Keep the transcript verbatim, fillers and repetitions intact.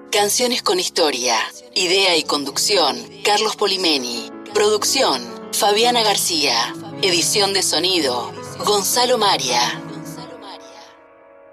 Canciones con historia. Idea y conducción, Carlos Polimeni. Producción, Fabiana García. Edición de sonido, Gonzalo Maria.